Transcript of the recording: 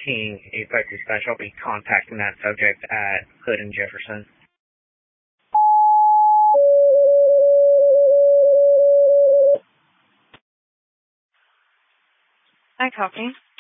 King 852 Special. I'll be contacting that subject at Hood and Jefferson. Hi, copy.